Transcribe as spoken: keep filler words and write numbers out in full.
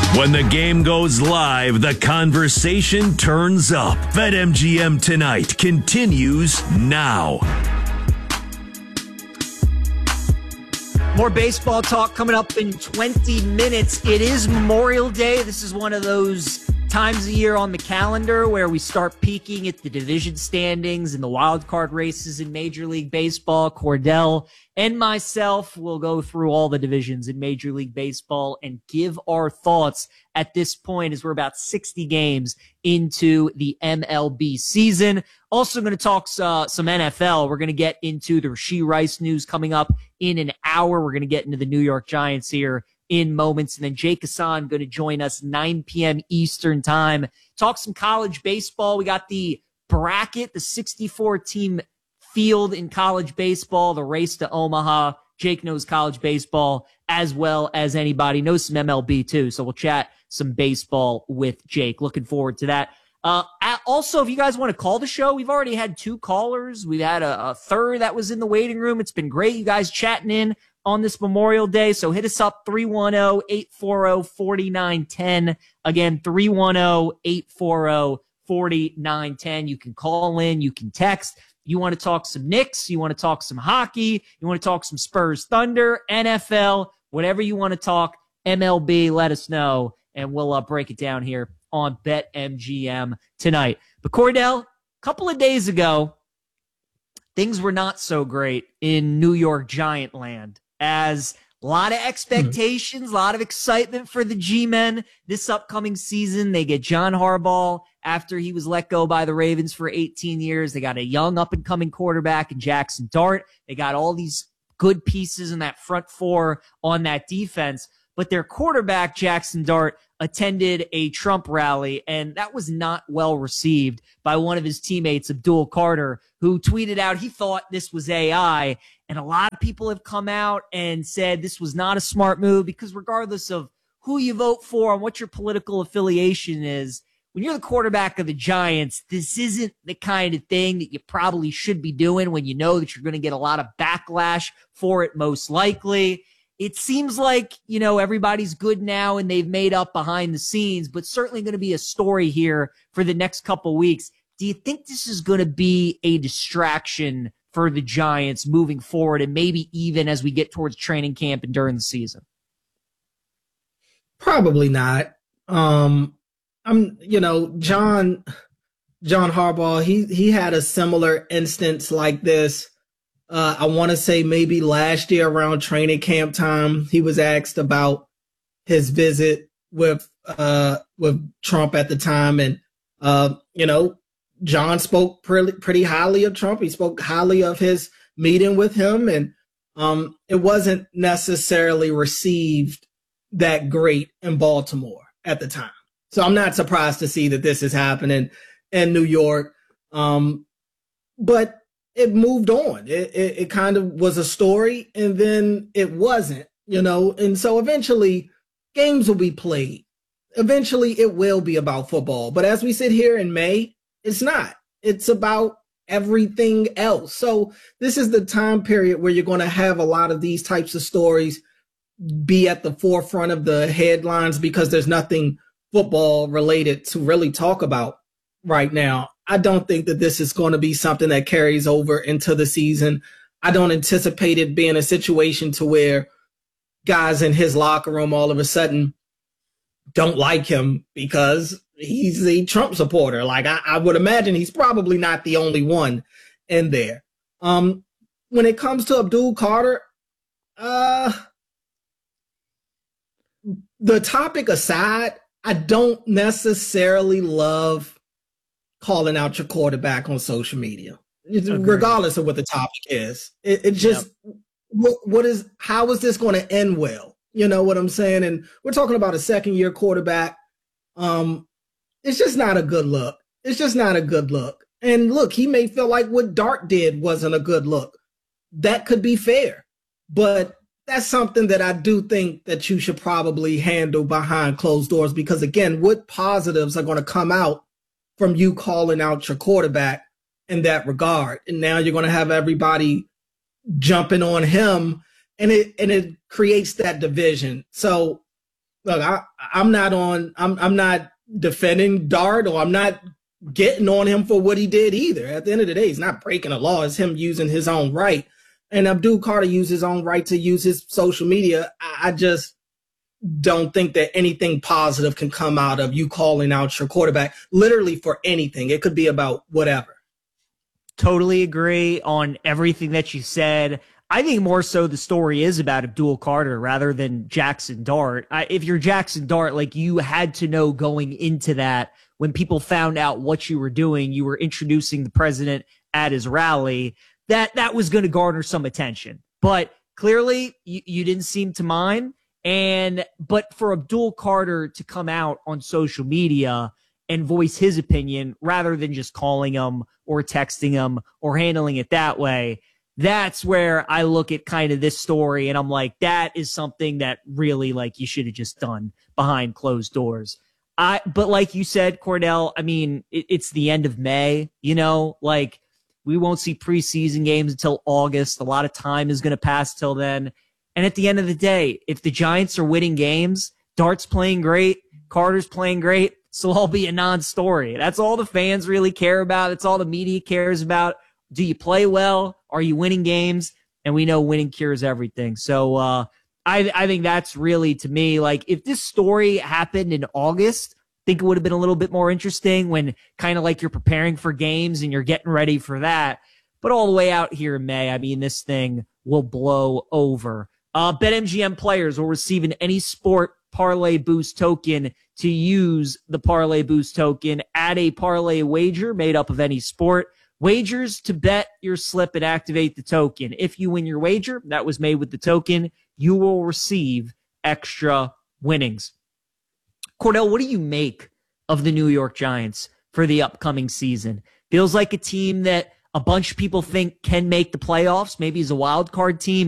When the game goes live, the conversation turns up. BetMGM Tonight continues now. More baseball talk coming up in twenty minutes. It is Memorial Day. This is one of those times a year on the calendar where we start peeking at the division standings and the wild card races in Major League Baseball. Cordell and myself will go through all the divisions in Major League Baseball and give our thoughts at this point as we're about sixty games into the M L B season. Also going to talk uh, some N F L. We're going to get into the Rashee Rice news coming up in an hour. We're going to get into the New York Giants here in moments. And then Jake Hassan going to join us nine p.m. Eastern time. Talk some college baseball. We got the bracket, the sixty-four team field in college baseball, the race to Omaha. Jake knows college baseball as well as anybody. Knows some M L B too. So we'll chat some baseball with Jake. Looking forward to that. Uh, also, if you guys want to call the show, we've already had two callers. We've had a, a third that was in the waiting room. It's been great. You guys chatting in on this Memorial Day. So hit us up, three one zero, eight four zero, four nine one zero. Again, three one zero, eight four zero, four nine one zero. You can call in. You can text. You want to talk some Knicks. You want to talk some hockey. You want to talk some Spurs Thunder, N F L, whatever you want to talk, M L B, let us know, and we'll uh, break it down here on BetMGM Tonight. But Cordell, a couple of days ago, things were not so great in New York Giant land, as a lot of expectations, mm-hmm. a lot of excitement for the G-Men this upcoming season. They get John Harbaugh after he was let go by the Ravens for eighteen years. They got a young up-and-coming quarterback in Jackson Dart. They got all these good pieces in that front four on that defense. But their quarterback, Jackson Dart, attended a Trump rally, and that was not well received by one of his teammates, Abdul Carter, who tweeted out he thought this was A I. And a lot of people have come out and said this was not a smart move, because regardless of who you vote for and what your political affiliation is, when you're the quarterback of the Giants, this isn't the kind of thing that you probably should be doing when you know that you're going to get a lot of backlash for it, most likely. It seems like, you know, everybody's good now and they've made up behind the scenes, but certainly going to be a story here for the next couple weeks. Do you think this is going to be a distraction for the Giants moving forward, and maybe even as we get towards training camp and during the season? Probably not. Um, I'm, you know, John, John Harbaugh, he, he had a similar instance like this. Uh, I want to say maybe last year around training camp time, he was asked about his visit with, uh, with Trump at the time. And, uh, you know, John spoke pretty, pretty highly of Trump. He spoke highly of his meeting with him. And, um, it wasn't necessarily received that great in Baltimore at the time. So I'm not surprised to see that this is happening in New York. Um, but it moved on. It, it, it kind of was a story, and then it wasn't, you know, and so eventually games will be played. Eventually it will be about football. But as we sit here in May, it's not. It's about everything else. So this is the time period where you're going to have a lot of these types of stories be at the forefront of the headlines, because there's nothing football related to really talk about right now. I don't think that this is going to be something that carries over into the season. I don't anticipate it being a situation to where guys in his locker room all of a sudden don't like him because he's a Trump supporter. Like, I, I would imagine he's probably not the only one in there. Um, when it comes to Abdul Carter, uh, the topic aside, I don't necessarily love calling out your quarterback on social media, Agreed. regardless of what the topic is. It, it just, yep. what, what is, how is this going to end well? You know what I'm saying? And we're talking about a second year quarterback. Um, it's just not a good look. It's just not a good look. And look, he may feel like what Dart did wasn't a good look. That could be fair, but that's something that I do think that you should probably handle behind closed doors, because again, what positives are going to come out from you calling out your quarterback in that regard? And now you're going to have everybody jumping on him, and it, and it creates that division. So look, I, I'm not on, I'm, I'm not defending Dart, or I'm not getting on him for what he did either. At the end of the day, he's not breaking a law. It's him using his own right. And Abdul Carter used his own right to use his social media. I, I just don't think that anything positive can come out of you calling out your quarterback, literally for anything. It could be about whatever. Totally agree on everything that you said. I think more so the story is about Abdul Carter rather than Jackson Dart. I, if you're Jackson Dart, like, you had to know going into that, when people found out what you were doing, you were introducing the president at his rally, that that was going to garner some attention. But clearly you, you didn't seem to mind. And but for Abdul Carter to come out on social media and voice his opinion rather than just calling him or texting him or handling it that way, that's where I look at kind of this story and I'm like, that is something that really, like, you should have just done behind closed doors. I, but like you said, Cordell, I mean, it, it's the end of May, you know, like, we won't see preseason games until August. A lot of time is going to pass till then. And at the end of the day, if the Giants are winning games, Dart's playing great, Carter's playing great, so it'll all be a non-story. That's all the fans really care about. That's all the media cares about. Do you play well? Are you winning games? And we know winning cures everything. So uh, I, I think that's really, to me, like, if this story happened in August, I think it would have been a little bit more interesting, when kind of like you're preparing for games and you're getting ready for that. But all the way out here in May, I mean, this thing will blow over. Uh, BetMGM players will receive an Any Sport Parlay Boost token to use the Parlay Boost token. Add a parlay wager made up of any sport. Wagers to bet your slip and activate the token. If you win your wager that was made with the token, you will receive extra winnings. Cordell, what do you make of the New York Giants for the upcoming season? Feels like a team that a bunch of people think can make the playoffs, maybe as a wild card team.